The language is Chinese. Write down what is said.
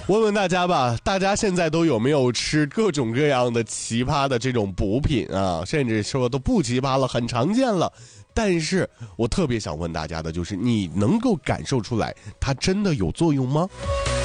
问问大家吧，大家现在都有没有吃各种各样的奇葩的这种补品啊？甚至说都不奇葩了，很常见了。但是我特别想问大家的就是，你能够感受出来它真的有作用吗？